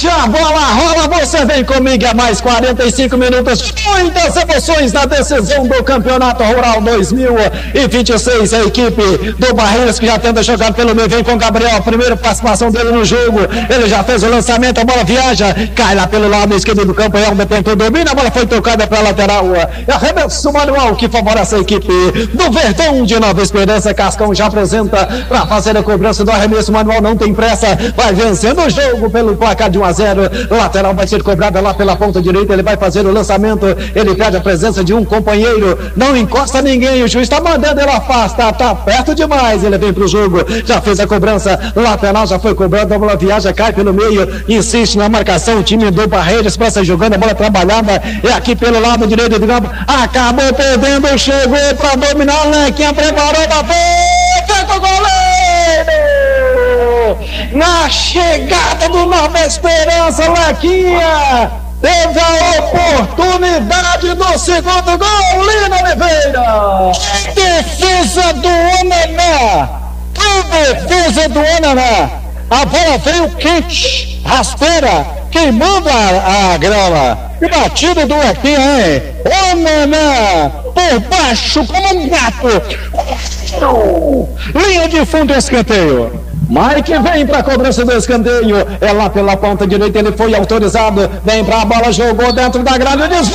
Bate a bola, rola, você vem comigo, é mais 45 minutos, muitas emoções na decisão do Campeonato Rural 2026, a equipe do Barreiras que já tenta jogar pelo meio, vem com o Gabriel, a primeira participação dele no jogo, ele já fez o lançamento, a bola viaja, cai lá pelo lado esquerdo do campo, Helder tentou domina, a bola foi tocada para a lateral, arremesso manual que favorece a equipe do Verdão de Nova Esperança. Cascão já apresenta para fazer a cobrança do arremesso manual, não tem pressa, vai vencendo o jogo pelo placar de 1-0, lateral vai ser cobrada lá pela ponta direita, ele vai fazer o lançamento, ele pede a presença de um companheiro, não encosta ninguém, o juiz está mandando, ele afasta, tá perto demais, ele vem pro jogo, já fez a cobrança, lateral já foi cobrado, a bola viaja, cai pelo meio, insiste na marcação, o time do Barreiras passa jogando, a bola trabalhada, é aqui pelo lado direito do campo, acabou perdendo, chegou para dominar, Lequinha preparou, bateu, com o goleiro! Na chegada do Nova Esperança, Lequinha teve a oportunidade do segundo gol, Lino Oliveira. Defesa do Ananá, defesa do Ananá, a bola veio quente, rasteira, queimando a grama, e batida do Lequinha, hein? Ananá, por baixo como um gato, linha de fundo, escanteio. Mike vem para a cobrança do escanteio, é lá pela ponta direita, ele foi autorizado, vem para a bola, jogou dentro da grade, desvio,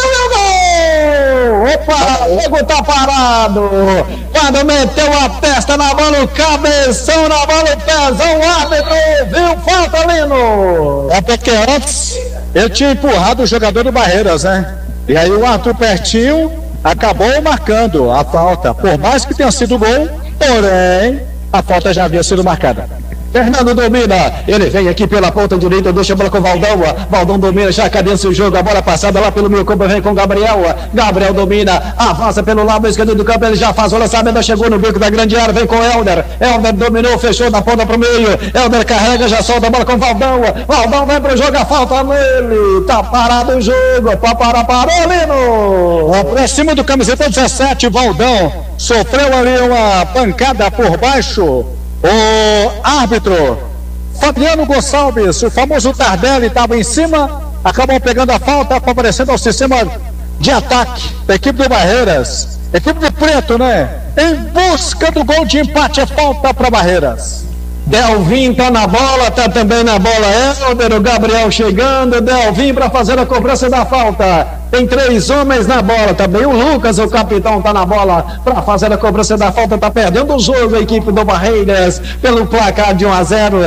gol! Opa, o jogo tá parado, quando meteu a testa na bola, o cabeção na bola, o pezão, o árbitro viu falta, Lino. É porque antes ele tinha empurrado o jogador do Barreiras, né? E aí o Arthur Pertinho acabou marcando a falta, por mais que tenha sido gol, porém a falta já havia sido marcada. Fernando domina, ele vem aqui pela ponta direita, deixa a bola com o Valdão, Valdão domina, já cadencia o jogo, a bola passada lá pelo meio campo, vem com o Gabriel, Gabriel domina, avança pelo lado esquerdo do campo, ele já faz o lançamento, chegou no bico da grande área, vem com o Helder, Helder dominou, fechou da ponta pro meio, Helder carrega, já solta a bola com o Valdão, Valdão vai pro jogo, a falta nele, tá parado o jogo, parou, Lino! Pra cima do camiseta 17, Valdão, sofreu ali uma pancada por baixo. O árbitro Fabiano Gonçalves, o famoso Tardelli, estava em cima, acabou pegando a falta, favorecendo ao sistema de ataque da equipe do Barreiras, equipe do Preto, né? Em busca do gol de empate, é falta para Barreiras. Delvin tá na bola, tá também na bola Helder, o Gabriel chegando, Delvin para fazer a cobrança da falta. Tem 3 homens na bola, também o Lucas, o capitão, tá na bola para fazer a cobrança da falta, tá perdendo o jogo a equipe do Barreiras pelo placar de 1-0,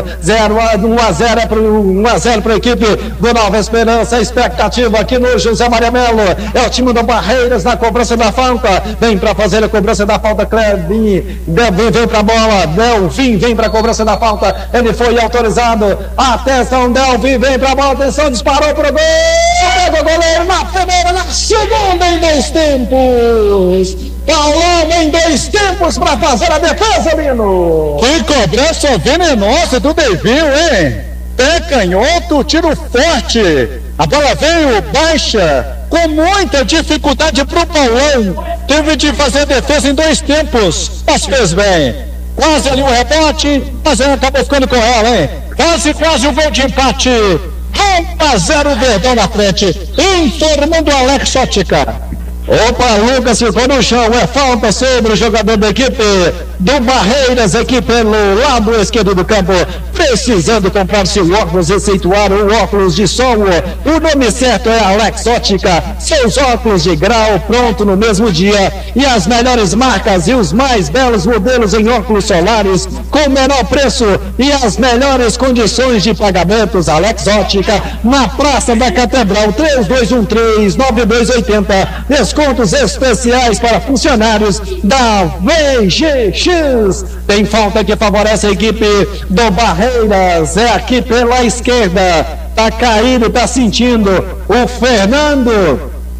1-0 para a equipe do Nova Esperança. A expectativa aqui no José Maria Melo é o time do Barreiras na cobrança da falta, vem para fazer a cobrança da falta, Clebin, vem para a bola, Delvin vem para a cobrança da falta, ele foi autorizado, atenção, Delvin vem para a bola, atenção, disparou pro gol, pega o goleiro na primeira, na segunda em 2 tempos, Paulão em 2 tempos para fazer a defesa, Lino. Que cobrança venenosa do Devil, hein? Pé canhoto, tiro forte, a bola veio baixa, com muita dificuldade pro Paulão, teve de fazer defesa em 2 tempos, mas fez bem. Quase ali o rebote, mas ele acabou ficando com ela, hein? Quase o gol de empate. 1-0 Verdão na frente, informando o Alex Ótica. Opa, Lucas ficou no chão, é falta sobre o jogador da equipe do Barreiras, aqui pelo lado esquerdo do campo, precisando comprar seu óculos, receituar o óculos de sol. O nome certo é Alex Ótica, seus óculos de grau pronto no mesmo dia, e as melhores marcas e os mais belos modelos em óculos solares com o menor preço e as melhores condições de pagamentos. Alex Ótica, na Praça da Catedral, 3213-9280, descontos especiais para funcionários da VGX. Tem falta que favorece a equipe do Barreiras, é aqui pela esquerda, tá caído, tá sentindo o Fernando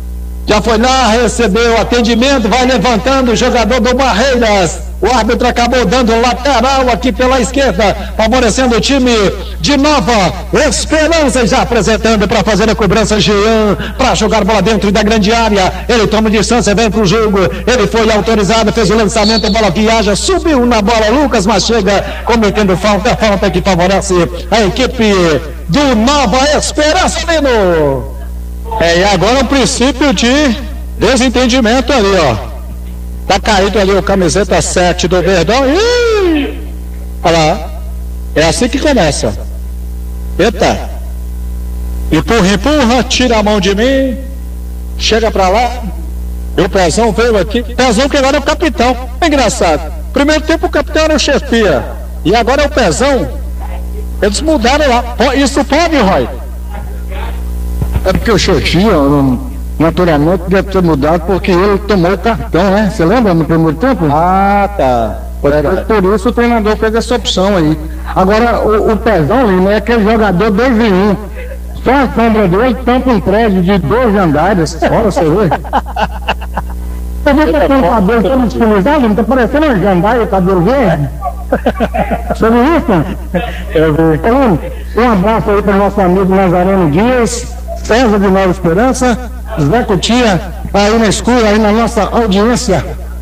Já foi lá, recebeu atendimento, vai levantando o jogador do Barreiras. O árbitro acabou dando lateral aqui pela esquerda, favorecendo o time de Nova Esperança, já apresentando para fazer a cobrança Jean, para jogar bola dentro da grande área. Ele toma distância, vem pro jogo, ele foi autorizado, fez o lançamento, a bola viaja, subiu na bola, Lucas, mas chega cometendo falta que favorece a equipe do Nova Esperança, Lino. E agora o princípio de desentendimento ali, ó. Tá caído ali o camiseta 7 do Verdão. Ih! Olha lá. É assim que começa. Eita. Empurra, tira a mão de mim. Chega pra lá. E o Pezão veio aqui. Pezão que agora é o capitão. É engraçado. Primeiro tempo o capitão era o chefia. E agora é o Pezão. Eles mudaram lá. Isso pode, Roy? É porque o chefia, naturalmente, deve ter mudado porque ele tomou o cartão, né? Você lembra no primeiro tempo? Ah, tá. Por isso o treinador fez essa opção aí. Agora, o Pezão, né, é aquele jogador 2 em 1. Só a sombra dele tampa um prédio de 2 andares. Olha, você vê. Você viu que tem um cabelo todo estilizado? Não tá parecendo um jandaia, o cabelo verde? Você viu isso? Eu vi. Um abraço aí para o nosso amigo Nazareno Dias, César de Nova Esperança, Zé Cotia, aí na escura, aí na nossa audiência.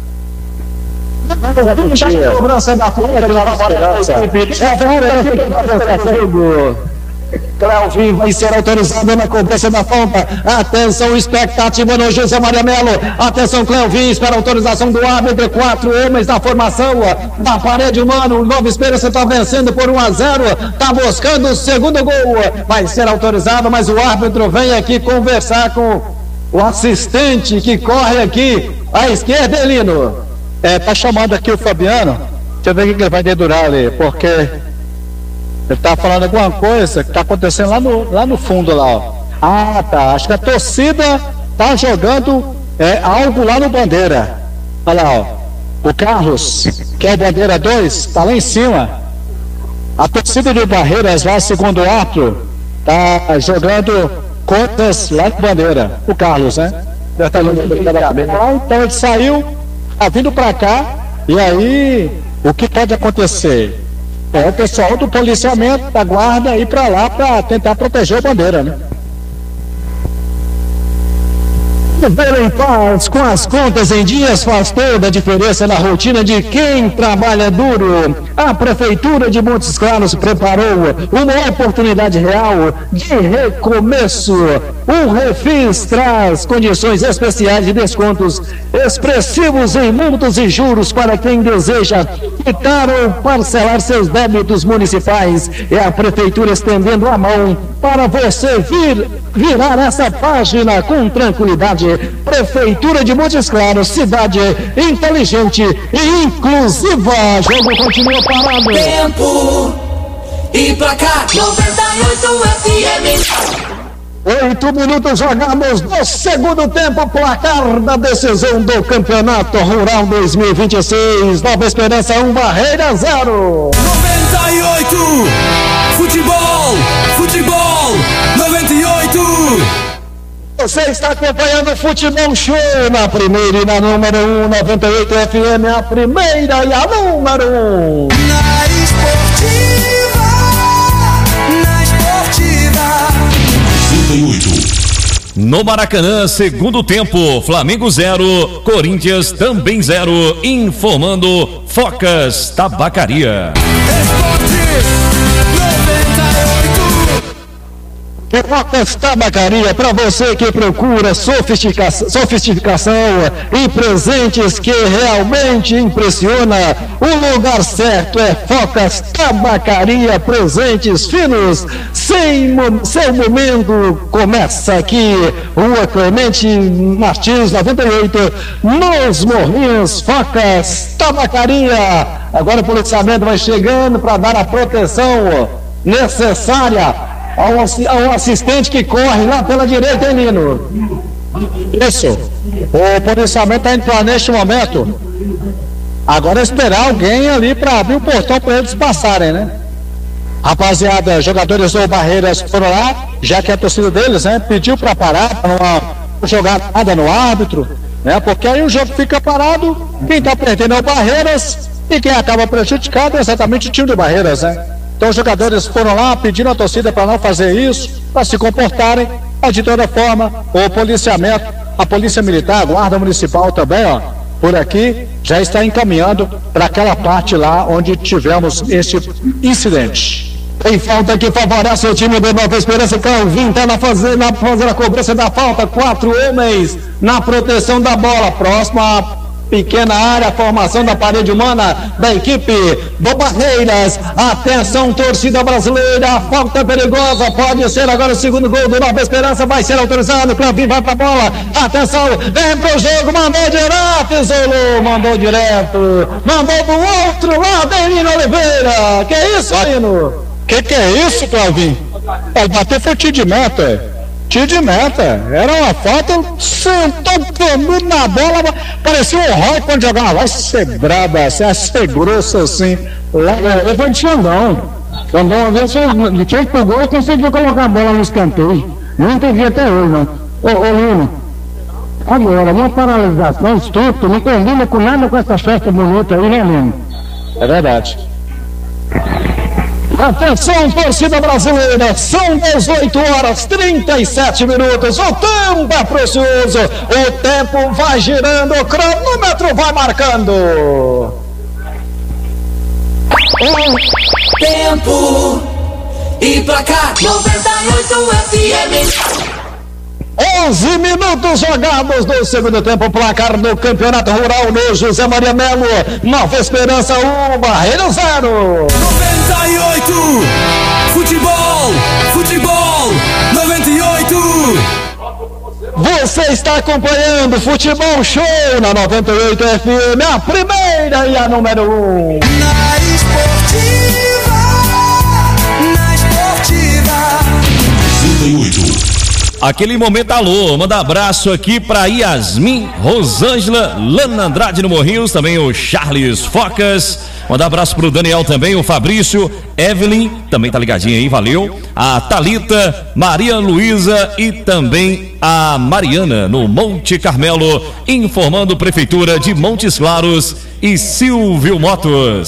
Cobrança da Flórida, Cleuvinho vai ser autorizado na cobrança da falta. Atenção, expectativa no José Maria Melo. Atenção, Cleuvinho, espera a autorização do árbitro. 4 homens da formação da parede humana. O Nova Esperança está vencendo por 1-0. Está buscando o segundo gol. Vai ser autorizado, mas o árbitro vem aqui conversar com o assistente que corre aqui à esquerda, Elino. Tá chamando aqui o Fabiano. Deixa eu ver o que ele vai dedurar ali, porque ele tá falando alguma coisa que tá acontecendo lá no fundo lá, ó. Ah, tá. Acho que a torcida tá jogando algo lá no Bandeira. Olha lá, ó. O Carlos, que é o Bandeira 2, tá lá em cima. A torcida de Barreiras, lá segundo o árbitro, tá jogando contas lá no Bandeira. O Carlos, né? Então ele saiu, tá vindo pra cá, e aí o que pode acontecer? O pessoal do policiamento, da guarda, ir pra lá pra tentar proteger o Bandeira, né? Viver em paz, com as contas em dias, faz toda a diferença na rotina de quem trabalha duro. A Prefeitura de Montes Claros preparou uma oportunidade real de recomeço. O Refis traz condições especiais de descontos expressivos em multas e juros para quem deseja quitar ou parcelar seus débitos municipais. É a Prefeitura estendendo a mão para você virar essa página com tranquilidade. Prefeitura de Montes Claros, cidade inteligente e inclusiva. Jogo continua parado. Tempo e placar 98 FM. 8 minutos jogamos no segundo tempo, placar da decisão do Campeonato Rural 2026. Nova Esperança 1, Barreira 0. 98 Futebol 98. Você está acompanhando o Futebol Show na primeira e na número 1, 98 FM, a primeira e a número 1. Na esportiva. 98. No Maracanã, segundo tempo, Flamengo 0, Corinthians também 0, informando Focas Tabacaria. Focas Tabacaria, para você que procura sofisticação e presentes que realmente impressiona, o lugar certo é Focas Tabacaria, presentes finos. Seu momento começa aqui, Rua Clemente Martins 98, nos Morrinhos. Focas Tabacaria. Agora o policiamento vai chegando para dar a proteção necessária ao assistente que corre lá pela direita, hein, Nino? Isso. O policiamento está entrando neste momento. Agora é esperar alguém ali para abrir o portão para eles passarem, né? Rapaziada, jogadores do Barreiras foram lá, já que a torcida deles, né, pediu para parar, para jogar nada no árbitro, né? Porque aí o jogo fica parado, quem está perdendo é o Barreiras e quem acaba prejudicado é exatamente o time do Barreiras, né? Então os jogadores foram lá pedindo à torcida para não fazer isso, para se comportarem, mas de toda forma o policiamento, a polícia militar, a guarda municipal também, ó, por aqui, já está encaminhando para aquela parte lá onde tivemos este incidente. Tem falta que favorece o time do Nova Esperança. Calvin está fazendo a cobrança da falta. 4 homens na proteção da bola. Próximo à pequena área, a formação da parede humana da equipe do Barreiras. Atenção, torcida brasileira. A falta é perigosa. Pode ser agora o segundo gol do Nova Esperança. Vai ser autorizado. Calvin vai para a bola. Atenção, vem pro jogo. Mandou direto, Zulu. Mandou direto. Mandou do outro lado, Lino Oliveira. Que é isso, Lino? Que é isso, Clauvinho? Bater foi tiro de meta. Tiro de meta. Era uma falta, sentou canudo na bola. Parecia um Roy quando jogava. Vai ser braba, vai ser grosso assim. Ele foi de Xandão. Xandão, uma vez, de quem pegou e conseguiu colocar a bola no escanteio. Não entendi até hoje, não. Ô Lino, agora, uma paralisação, estúpido, não combina com nada com essa festa bonita aí, né, Lino? É verdade. Atenção, torcida brasileira, são 18 horas 37 minutos, o tempo é precioso, o tempo vai girando, o cronômetro vai marcando. Tempo e placar 98 FM. 11 minutos jogados no segundo tempo, placar do Campeonato Rural no José Maria Melo. Nova Esperança 1, Barreiras 0. 98, futebol 98. Você está acompanhando Futebol Show na 98 FM, a primeira e a número 1. Na esportiva. 98. Aquele momento, alô, manda abraço aqui pra Yasmin, Rosângela, Lana Andrade no Morrinhos, também o Charles Focas, manda abraço pro Daniel também, o Fabrício, Evelyn, também tá ligadinho aí, valeu, a Thalita, Maria Luísa e também a Mariana no Monte Carmelo, informando Prefeitura de Montes Claros e Silvio Motos.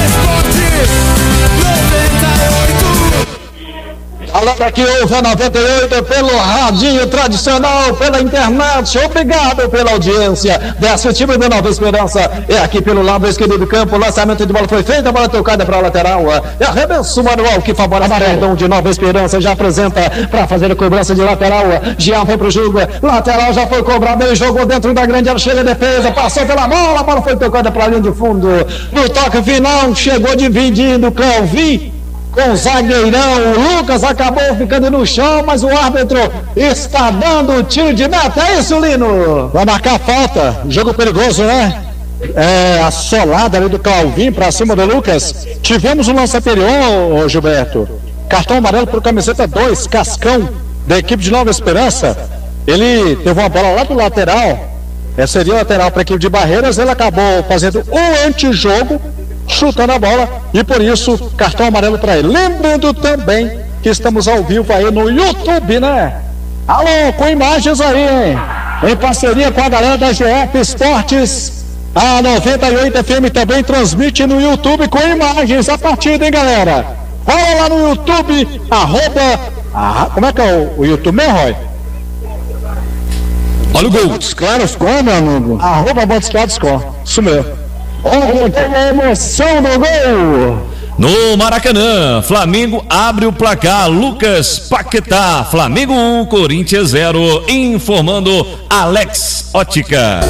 Falando aqui, ouve a 98 pelo radinho tradicional, pela internet. Obrigado pela audiência. Desce o time da Nova Esperança. É aqui pelo lado esquerdo do campo. O lançamento de bola foi feito, a bola tocada para a lateral. É arremesso manual que favorece o Verdão de Nova Esperança. Já apresenta para fazer a cobrança de lateral. Jean foi pro jogo. Lateral já foi cobrado. Ele jogou dentro da grande área. Chega a defesa. Passou pela bola. A bola foi tocada para a linha de fundo. No toque final, chegou dividindo o Calvin com o zagueirão. O Lucas acabou ficando no chão, mas o árbitro está dando o tiro de meta. É isso, Lino? Vai marcar a falta. Jogo perigoso, né? A solada ali do Calvin para cima do Lucas. Tivemos um lance anterior, Gilberto. Cartão amarelo para o camiseta 2, Cascão, da equipe de Nova Esperança. Ele teve uma bola lá do lateral. Seria o lateral para a equipe de Barreiras. Ele acabou fazendo um antijogo, chutando a bola, e por isso cartão amarelo para ele. Lembrando também que estamos ao vivo aí no YouTube, né? Alô, com imagens aí, hein? Em parceria com a galera da GF Esportes. A 98 FM também transmite no YouTube com imagens a partida, hein, galera? Olha lá no YouTube, como é que é o YouTube, né, Roy? Olha o gol. Montes Claros Com, meu amigo. Montes Claros Com. Isso mesmo. Olha a emoção do gol. No Maracanã, Flamengo abre o placar. Lucas Paquetá, Flamengo 1, Corinthians 0, informando Alex Ótica.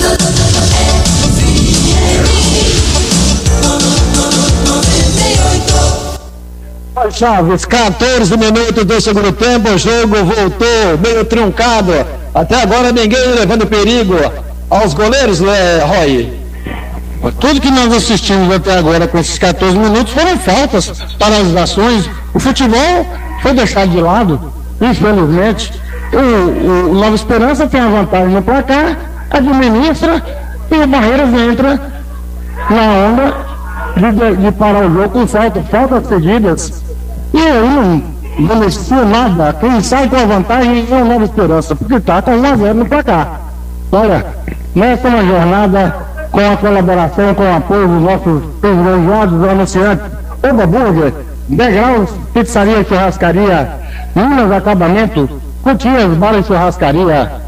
Chaves, 14 minutos do segundo tempo, o jogo voltou meio truncado. Até agora ninguém levando perigo aos goleiros, né, Roy? Tudo que nós assistimos até agora com esses 14 minutos foram faltas, paralisações. O futebol foi deixado de lado, infelizmente. O Nova Esperança tem a vantagem no placar, administra, e o Barreiras entra na onda de parar o jogo com faltas seguidas. E aí beneficia nada. Quem sai com a vantagem é o Nova Esperança, porque está com 1-0 no placar. Olha, nessa é uma jornada com a colaboração, com o apoio dos nossos privilegiados anunciantes, Oba Burger, Degraus, Pizzaria e Churrascaria, Minas Acabamento, Cotias, Bar e Churrascaria.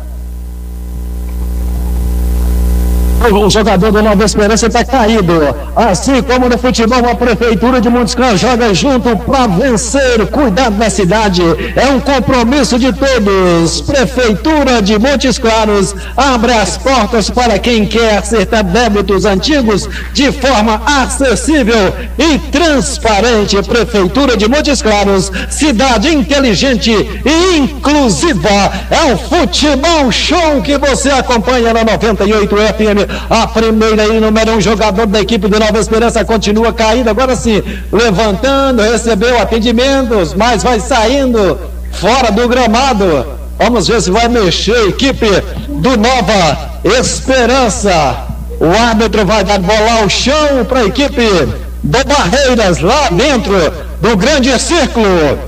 O jogador do Nova Esperança está caído. Assim como no futebol, a Prefeitura de Montes Claros joga junto para vencer. Cuidado na cidade. É um compromisso de todos. Prefeitura de Montes Claros abre as portas para quem quer acertar débitos antigos de forma acessível e transparente. Prefeitura de Montes Claros, cidade inteligente e inclusiva. É o futebol show que você acompanha na 98 FM. A primeira aí, número 1, jogador da equipe do Nova Esperança continua caído, agora sim, levantando, recebeu atendimentos, mas vai saindo fora do gramado. Vamos ver se vai mexer a equipe do Nova Esperança. O árbitro vai dar bola ao chão para a equipe do Barreiras, lá dentro do grande círculo.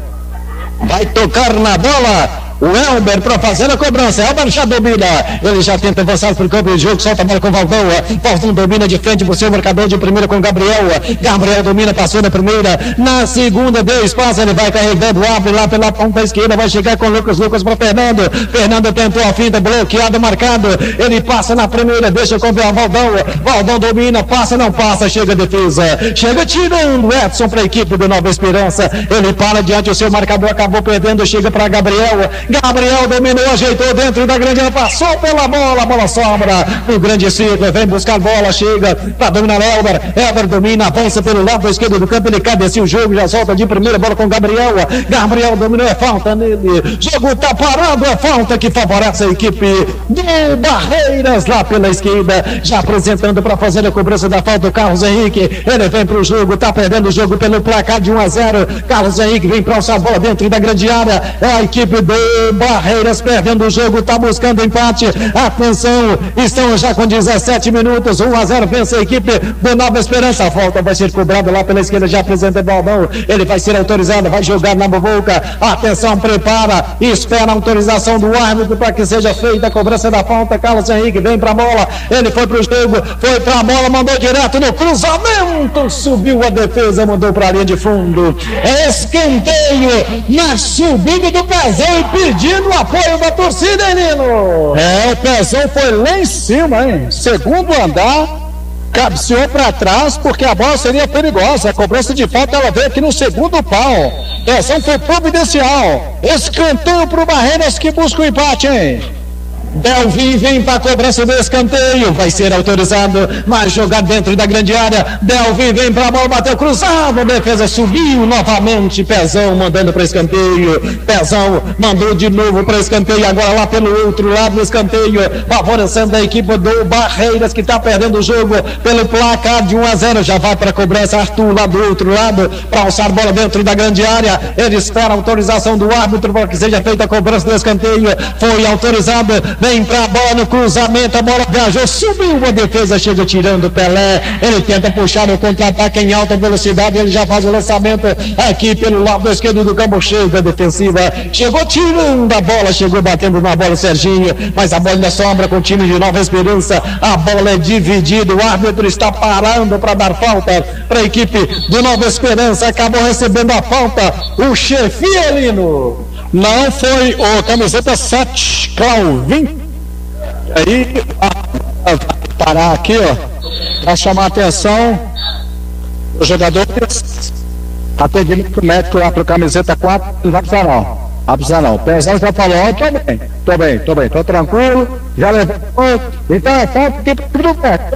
Vai tocar na bola o Elber para fazer a cobrança. Elber já domina, ele já tenta avançar para o campo de jogo, solta a bola com o Valdão. Valdão domina de frente para o seu marcador de primeira com o Gabriel. Gabriel domina, passou na primeira, na segunda deu espaço, ele vai carregando, abre lá pela ponta esquerda, vai chegar com o Lucas para Fernando. Fernando tentou a finta, bloqueado, marcado, ele passa na primeira, deixa com o Valdão. Valdão domina, passa, não passa, chega a defesa, chega tirando Edson para a equipe do Nova Esperança. Ele para diante, o seu marcador acabou perdendo, chega para Gabriel. Gabriel dominou, ajeitou dentro da grande área, passou pela bola, a bola sobra no grande círculo, vem buscar bola, chega para dominar Elber. Elber domina, avança pelo lado esquerdo do campo, ele cadencia o jogo, já solta de primeira bola com Gabriel. Gabriel dominou, é falta nele, jogo tá parado, é falta que favorece a equipe do Barreiras lá pela esquerda, já apresentando para fazer a cobrança da falta o Carlos Henrique. Ele vem pro jogo, tá perdendo o jogo pelo placar de 1-0. Carlos Henrique vem para alçar a bola dentro da grande área, é a equipe do Barreiras perdendo o jogo, tá buscando empate. Atenção, estão já com 17 minutos, 1-0, vence a equipe do Nova Esperança. A falta vai ser cobrada lá pela esquerda, já apresenta o Baldão, ele vai ser autorizado, vai jogar na boca. Atenção, prepara, espera a autorização do árbitro para que seja feita a cobrança da falta. Carlos Henrique vem pra bola, ele foi pro jogo, foi pra bola, mandou direto no cruzamento, subiu a defesa, mandou pra linha de fundo. É escanteio na subida do Pezão e pedindo o apoio da torcida, hein, Nino? É, o Pezão foi lá em cima, hein? Segundo andar, cabeceou para trás porque a bola seria perigosa. A cobrança de falta ela veio aqui no segundo pau. Pezão foi providencial. Escanteio pro Barreiras que busca o empate, hein? Delvin vem para a cobrança do escanteio, vai ser autorizado, mas jogar dentro da grande área. Delvin vem para a bola, bateu cruzado, a defesa subiu novamente. Pezão mandando para escanteio. Pezão mandou de novo para escanteio, agora lá pelo outro lado do escanteio, favorecendo a equipe do Barreiras que está perdendo o jogo pelo placar de 1-0. Já vai para a cobrança Arthur lá do outro lado para alçar bola dentro da grande área. Ele espera a autorização do árbitro para que seja feita a cobrança do escanteio. Foi autorizado. Vem pra bola no cruzamento, a bola viajou, subiu a defesa, chega tirando Pelé, ele tenta puxar no contra-ataque em alta velocidade, ele já faz o lançamento aqui pelo lado esquerdo do campo, chega a defensiva, chegou tirando a bola, chegou batendo na bola o Serginho, mas a bola ainda sobra com o time de Nova Esperança, a bola é dividida, o árbitro está parando para dar falta para a equipe do Nova Esperança, acabou recebendo a falta, o Chefielino. Não foi o camiseta 7, Clauvin. Aí, vai parar aqui, ó, para chamar a atenção dos jogadores. Atendimento médico lá pro camiseta 4, não vai precisar não. Vai precisar não. O Pezão já falou, tô bem, tô tranquilo, já levantou. Então é falta que tudo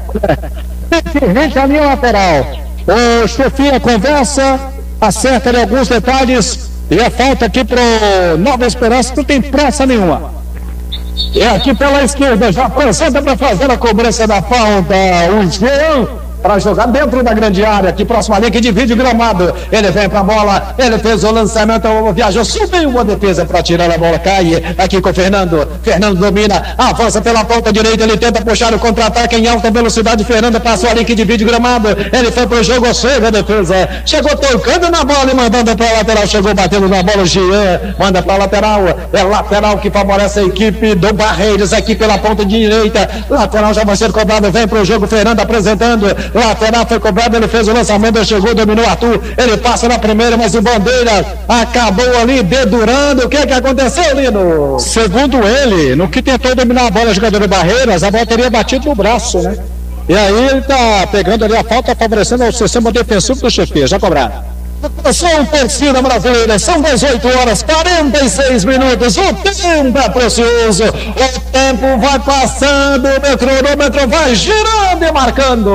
bem. Gente, a linha lateral. O Chefinha conversa, acerta ali alguns detalhes. E a falta aqui pro Nova Esperança, não tem pressa nenhuma. É aqui pela esquerda, já apresenta para fazer a cobrança da falta. O João para jogar dentro da grande área, aqui próximo à linha que divide o gramado. Ele vem pra bola, ele fez o lançamento, viajou, subiu a defesa para tirar a bola, cai aqui com o Fernando. Fernando domina, avança pela ponta direita, ele tenta puxar o contra-ataque em alta velocidade. Fernando passou ali que divide o gramado, ele foi pro jogo, chega a defesa, chegou tocando na bola e mandando pra lateral, chegou batendo na bola, o Jean manda pra lateral, é lateral que favorece a equipe do Barreiros aqui pela ponta direita. Lateral já vai ser cobrado, vem pro jogo, Fernando apresentando, lateral foi cobrado, ele fez o lançamento, chegou, dominou Arthur, ele passa na primeira, mas o Bandeira acabou ali dedurando. O que aconteceu, Lino? Segundo ele, no que tentou dominar a bola, o jogador do Barreiras, a bola teria batido no braço, né? E aí ele tá pegando ali a falta, favorecendo o sistema defensivo do Chefia, já cobrado. São torcida brasileira, são 18 horas 46 minutos, o tempo é precioso, o tempo vai passando, o cronômetro vai girando e marcando.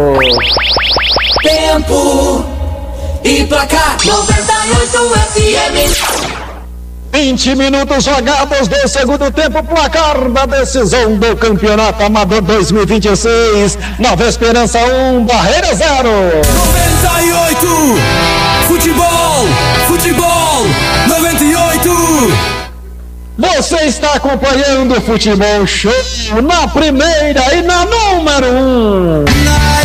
Tempo e placar 98 FM. 20 minutos jogados do segundo tempo, placar da decisão do Campeonato Amador 2026. Nova Esperança 1, Barreira 0. 98. Futebol 98. Você está acompanhando o Futebol Show na primeira e na número 1. Na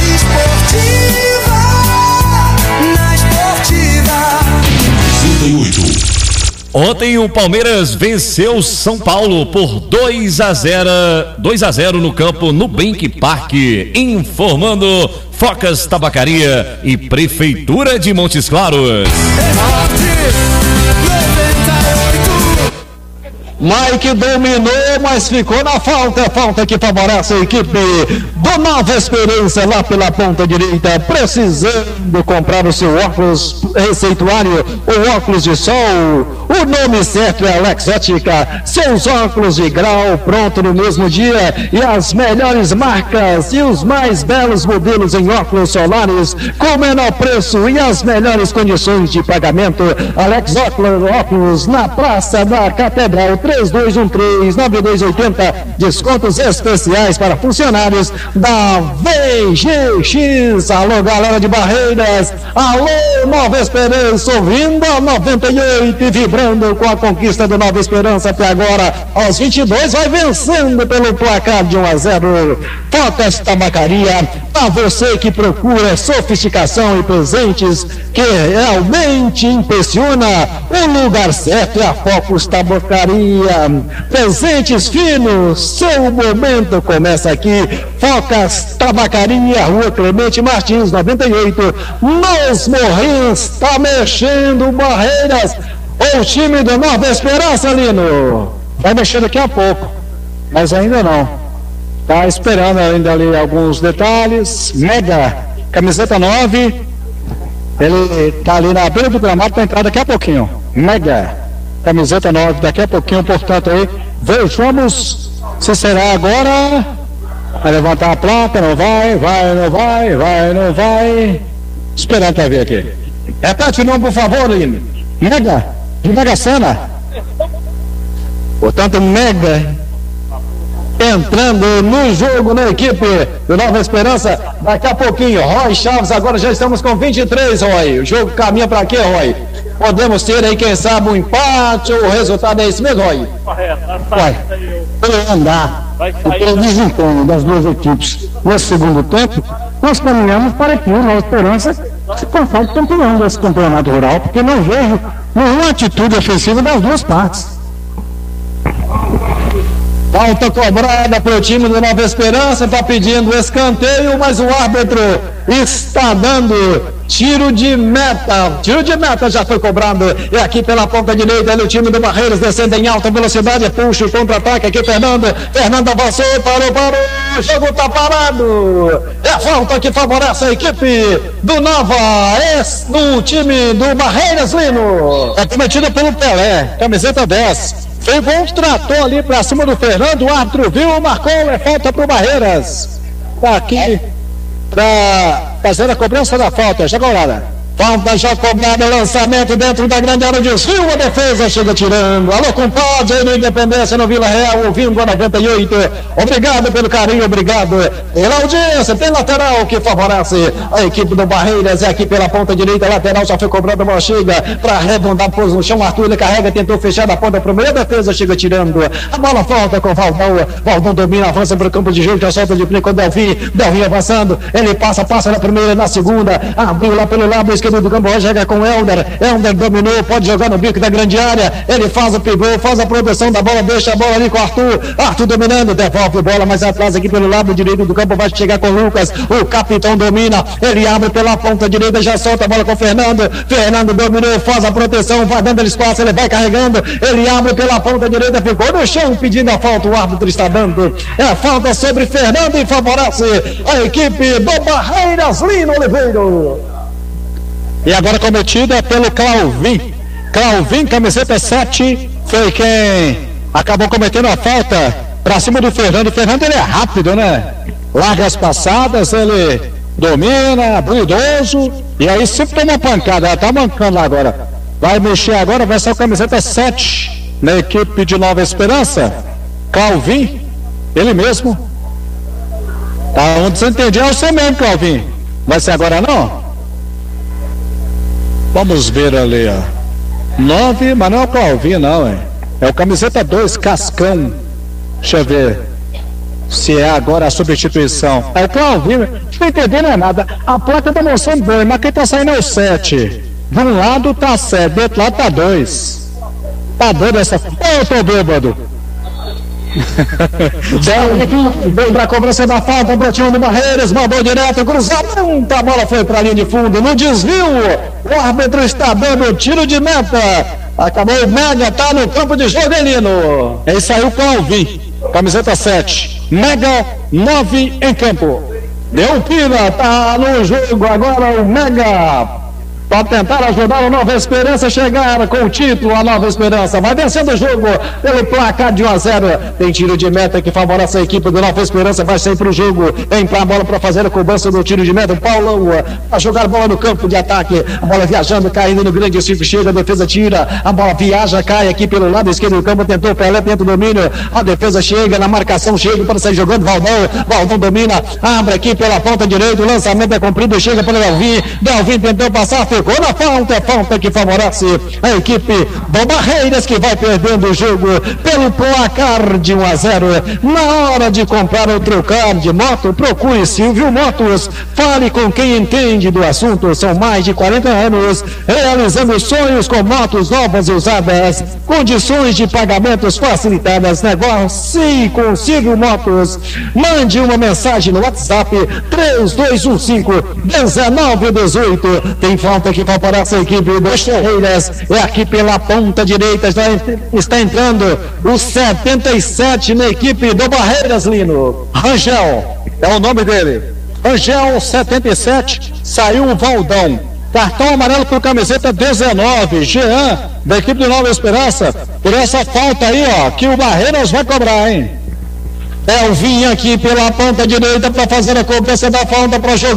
esportiva. 68. Ontem o Palmeiras venceu São Paulo por 2-0 no campo Nubank Park. Informando Focas Tabacaria e Prefeitura de Montes Claros. Mike dominou, mas ficou na falta que favorece a equipe do Nova Esperança lá pela ponta direita, precisando comprar o seu óculos receituário, o óculos de sol. O nome certo é Alex Ótica, seus óculos de grau pronto no mesmo dia e as melhores marcas e os mais belos modelos em óculos solares com o menor preço e as melhores condições de pagamento. Alex Óculos na Praça da Catedral, 3213-9280, descontos especiais para funcionários da VGX. Alô, galera de Barreiras, alô, Nova Esperança, ouvindo a 98 e vibrando com a conquista do Nova Esperança até agora. Aos 22 vai vencendo pelo placar de 1-0. Focas Tabacaria, para você que procura sofisticação e presentes que realmente impressiona, o lugar certo é a Focus Tabacaria. Presentes finos, seu momento começa aqui. Focas Tabacaria, Rua Clemente Martins 98, nos Morrinhos. Tá mexendo Barreiras, o time do Nova Esperança, Lino. Vai mexer daqui a pouco, mas ainda não. Tá esperando ainda ali alguns detalhes. Mega, camiseta 9. Ele tá ali na beira do gramado para entrar daqui a pouquinho. Mega, camiseta 9, daqui a pouquinho, portanto aí. Vejamos se será agora. Vai levantar a placa, não vai. Esperando para ver aqui. Repete o nome, por favor, Lino. Mega, de Mega Sena. Portanto, Mega entrando no jogo na equipe do Nova Esperança. Daqui a pouquinho, Roy Chaves, agora já estamos com 23, Roy. O jogo caminha para quê, Roy? Podemos ter aí, quem sabe, um empate, ou o resultado é esse mesmo, Roy? Vai andar o desempenho das duas equipes nesse segundo tempo. Nós caminhamos para que o Nova Esperança se consalte campeão desse campeonato rural, porque não vejo nenhuma atitude ofensiva das duas partes. Falta cobrada para o time do Nova Esperança, está pedindo escanteio, mas o árbitro está dando tiro de meta. Tiro de meta já foi cobrado. E aqui pela ponta direita, o time do Barreiros descendo em alta velocidade, puxa o contra-ataque aqui, Fernando avançou, parou, o jogo está parado. É a falta que favorece a equipe do do time do Barreiros, Lino. É cometida pelo Pelé, camiseta 10. Contratou ali pra cima do Fernando, o árbitro viu, marcou, é falta pro Barreiras. Tá aqui pra fazer a cobrança da falta, já golada. Falta já cobrada, lançamento dentro da grande área, desvio, a defesa chega tirando. Alô, compadre, aí no Independência, no Vila Real, ouvindo a 98. Obrigado pelo carinho, obrigado pela audiência. Tem lateral que favorece a equipe do Barreiras, é aqui pela ponta direita, lateral já foi cobrada, a bola chega para arredondar, pôs no chão, Arthur, ele carrega, tentou fechar da ponta pro meio, a defesa chega tirando. A bola volta com o Valdão domina, avança para o campo de jogo, já solta de play com o Delfim avançando, ele passa na primeira, na segunda, abriu lá pelo lado esquerdo do campo, chega com o Helder dominou, pode jogar no bico da grande área, ele faz o pivô, faz a proteção da bola, deixa a bola ali com o Arthur dominando, devolve a bola mais atrás aqui pelo lado direito do campo, vai chegar com o Lucas, o capitão domina, ele abre pela ponta direita, já solta a bola com o Fernando dominou, faz a proteção, vai dando espaço, ele vai carregando, ele abre pela ponta direita, ficou no chão pedindo a falta, o árbitro está dando, é falta sobre Fernando e favorece a equipe do Barreiras, Lino Oliveira. E agora cometida pelo Clauvin, camiseta 7, foi quem acabou cometendo a falta pra cima do Fernando. O Fernando, ele é rápido, né? Larga as passadas, ele domina, habilidoso, e aí sempre toma pancada, ela tá mancando lá agora. Vai mexer agora, vai ser o camiseta 7 na equipe de Nova Esperança. Clauvin, ele mesmo. Tá onde você entendeu, é o seu mesmo, Clauvin. Vai ser agora não? Vamos ver ali, ó. 9, mas não é o Clauvin, não, hein? É o camiseta 2, Cascão. Deixa eu ver se é agora a substituição. É o Clauvin, não tô entendendo nada. A placa tá mostrando 2, mas quem tá saindo é o 7. De um lado tá 7, do outro lado tá 2. Tá doido essa. Eu tô bêbado. Vem pra cobrança da falta pro time do Barreiras, mandou direto, cruzamento, a bola foi pra linha de fundo, no desvio, o árbitro está dando tiro de meta, acabou o Mega, tá no campo de jogo, Elino. Aí saiu o Clauvin, camiseta 7, Mega 9 em campo. Deu pina, tá no jogo agora o Mega. Para tentar ajudar a Nova Esperança a chegar com o título, a Nova Esperança vai vencendo o jogo pelo placar de 1-0. Tem tiro de meta que favorece a equipe do Nova Esperança, vai sair para o jogo, vem para a bola para fazer a cobrança do tiro de meta. O Paulão a jogar a bola no campo de ataque, a bola viajando, caindo no grande círculo, chega, a defesa tira, a bola viaja, cai aqui pelo lado esquerdo do campo, tentou Pelé, tenta o domínio, a defesa chega, na marcação chega para sair jogando, Valdão domina, abre aqui pela ponta direita, o lançamento é cumprido, chega para o Delvin tentou passar, ficou na falta, é falta que favorece a equipe do Barreiras, que vai perdendo o jogo pelo placar de 1-0. Na hora de comprar ou trocar de moto, procure Silvio Motos, fale com quem entende do assunto, são mais de 40 anos realizando sonhos com motos novas e usadas, condições de pagamentos facilitadas, negocie com Silvio Motos, mande uma mensagem no WhatsApp 3215-1918, tem falta que favorece a equipe dos Barreiras, é aqui pela ponta direita, está entrando o 77 na equipe do Barreiras, Lino. Rangel, é o nome dele. Rangel 77, saiu o Valdão. Cartão amarelo por camiseta 19, Jean, da equipe de Nova Esperança, por essa falta aí, ó, que o Barreiras vai cobrar, hein? Elvinho aqui pela ponta direita para fazer a cobrança da falta para jogar.